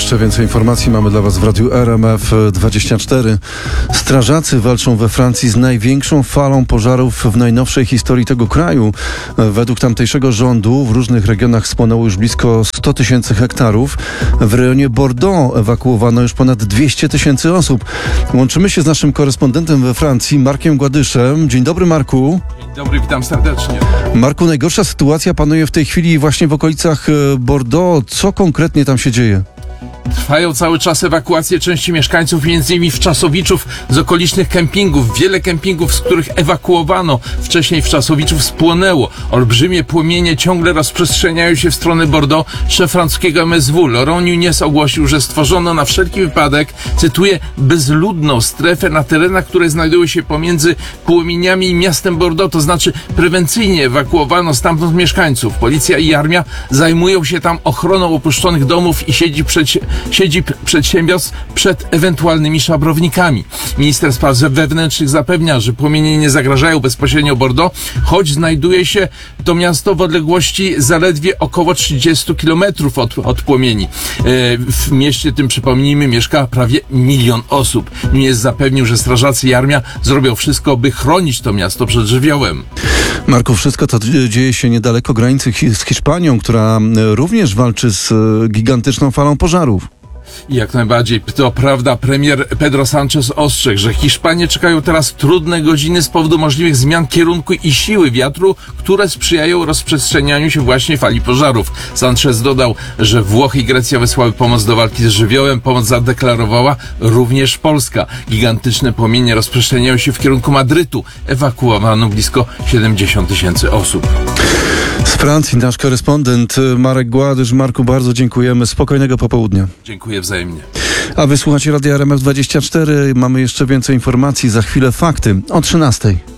jeszcze więcej informacji mamy dla Was w Radiu RMF24. Strażacy walczą we Francji z największą falą pożarów w najnowszej historii tego kraju. Według tamtejszego rządu w różnych regionach spłonęło już blisko 100 000 hektarów. W rejonie Bordeaux ewakuowano już ponad 200 000 osób. Łączymy się z naszym korespondentem we Francji, Markiem Gładyszem. Dzień dobry, Marku. Dzień dobry, witam serdecznie. Marku, najgorsza sytuacja panuje w tej chwili właśnie w okolicach Bordeaux. Co konkretnie tam się dzieje? Trwają cały czas ewakuacje części mieszkańców, między innymi Wczasowiczów, z okolicznych kempingów. Wiele kempingów, z których ewakuowano wcześniej Wczasowiczów, spłonęło. Olbrzymie płomienie ciągle rozprzestrzeniają się w stronę Bordeaux. Szef francuskiego MSW, Laurent Nunez, ogłosił, że stworzono na wszelki wypadek, cytuję, bezludną strefę na terenach, które znajdują się pomiędzy płomieniami i miastem Bordeaux, to znaczy prewencyjnie ewakuowano stamtąd mieszkańców. Policja i armia zajmują się tam ochroną opuszczonych domów i siedzib przedsiębiorstw przed ewentualnymi szabrownikami. Minister spraw wewnętrznych zapewnia, że płomienie nie zagrażają bezpośrednio Bordeaux, choć znajduje się to miasto w odległości zaledwie około 30 kilometrów od płomieni. W mieście tym, przypomnijmy, mieszka prawie 1 000 000 osób. Nunez zapewnił, że strażacy i armia zrobią wszystko, by chronić to miasto przed żywiołem. Marku, wszystko to dzieje się niedaleko granicy z Hiszpanią, która również walczy z gigantyczną falą pożarów. Jak najbardziej. To prawda, premier Pedro Sánchez ostrzegł, że Hiszpanie czekają teraz trudne godziny z powodu możliwych zmian kierunku i siły wiatru, które sprzyjają rozprzestrzenianiu się właśnie fali pożarów. Sánchez dodał, że Włochy i Grecja wysłały pomoc do walki z żywiołem. Pomoc zadeklarowała również Polska. Gigantyczne płomienie rozprzestrzeniają się w kierunku Madrytu. Ewakuowano blisko 70 000 osób. Z Francji nasz korespondent Marek Gładysz. Marku, bardzo dziękujemy. Spokojnego popołudnia. Dziękuję wzajemnie. A wysłuchacie Radia RMF24. Mamy jeszcze więcej informacji. Za chwilę fakty o 13:00.